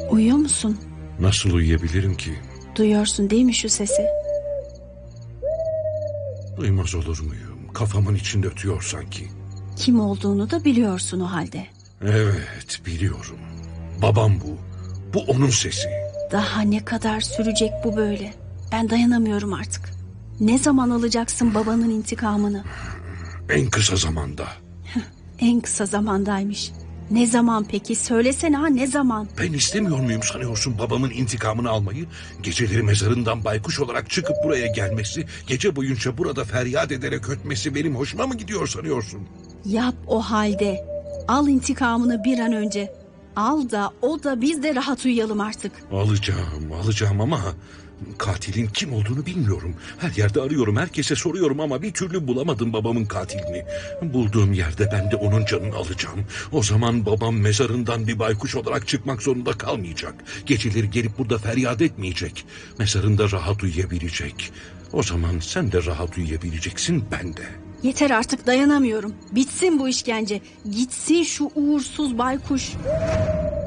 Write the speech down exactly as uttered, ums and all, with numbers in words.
Uyuyor musun? Nasıl uyuyabilirim ki? Duyuyorsun değil mi şu sesi? Duymaz olur muyum? Kafamın içinde ötüyor sanki. Kim olduğunu da biliyorsun o halde. Evet, biliyorum. Babam bu. Bu onun sesi. Daha ne kadar sürecek bu böyle? Ben dayanamıyorum artık. Ne zaman alacaksın babanın intikamını? En kısa zamanda. En kısa zamandaymış. Ne zaman peki? Söylesene ha, ne zaman? Ben istemiyor muyum sanıyorsun babamın intikamını almayı? Geceleri mezarından baykuş olarak çıkıp buraya gelmesi, gece boyunca burada feryat ederek ötmesi benim hoşuma mı gidiyor sanıyorsun? Yap o halde. Al intikamını bir an önce. Al da o da biz de rahat uyuyalım artık. Alacağım, alacağım ama katilin kim olduğunu bilmiyorum. Her yerde arıyorum, herkese soruyorum ama bir türlü bulamadım babamın katilini. Bulduğum yerde ben de onun canını alacağım. O zaman babam mezarından bir baykuş olarak çıkmak zorunda kalmayacak. Geceleri gelip burada feryat etmeyecek. Mezarında rahat uyuyabilecek. O zaman sen de rahat uyuyabileceksin, ben de. Yeter artık, dayanamıyorum. Bitsin bu işkence. Gitsin şu uğursuz baykuş.